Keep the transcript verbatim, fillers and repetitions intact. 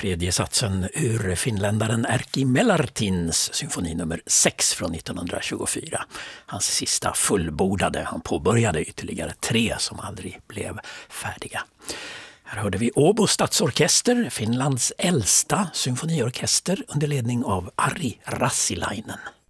tredje satsen ur finländaren Erkki Mellartins symfoni nummer sex från nittonhundratjugofyra. Hans sista fullbordade, han påbörjade ytterligare tre som aldrig blev färdiga. Här hörde vi Åbo stadsorkester, Finlands äldsta symfoniorkester under ledning av Ari Rassilainen.